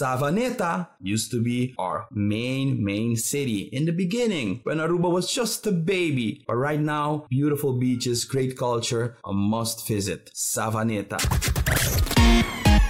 Savaneta used to be our main city in the beginning when Aruba was just a baby. But right now, beautiful beaches, great culture, a must visit. Savaneta.